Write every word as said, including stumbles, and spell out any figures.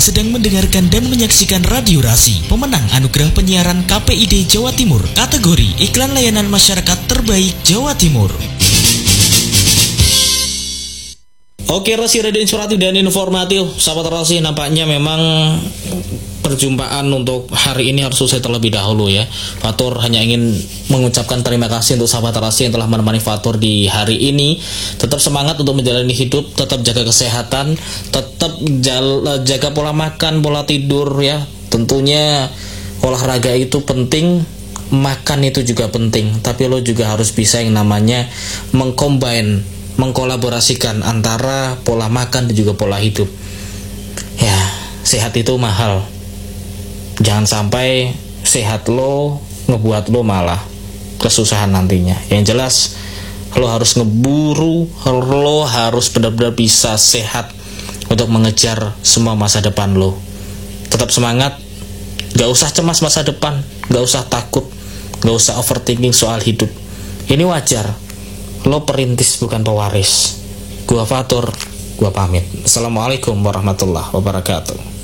sedang mendengarkan dan menyaksikan Radio Rasi, pemenang anugerah penyiaran K P I D Jawa Timur, kategori Iklan Layanan Masyarakat Terbaik Jawa Timur. Oke, Rasi Radio Inspiratif dan Informatif. Sahabat Rasi, nampaknya memang perjumpaan untuk hari ini harus selesai terlebih dahulu ya. Fatur hanya ingin mengucapkan terima kasih untuk sahabat Rasi yang telah menemani Fatur di hari ini. Tetap semangat untuk menjalani hidup, tetap jaga kesehatan, tetap jaga pola makan, pola tidur ya. Tentunya olahraga itu penting, makan itu juga penting, tapi lo juga harus bisa yang namanya mengcombine, mengkolaborasikan antara pola makan dan juga pola hidup. Ya, sehat itu mahal. Jangan sampai sehat lo ngebuat lo malah kesusahan nantinya. Yang jelas lo harus ngeburu, lo harus benar-benar bisa sehat untuk mengejar semua masa depan lo. Tetap semangat, gak usah cemas masa depan, gak usah takut, gak usah overthinking soal hidup. Ini wajar. Lo perintis bukan pewaris. Gua Fatur, gua pamit. Assalamualaikum warahmatullahi wabarakatuh.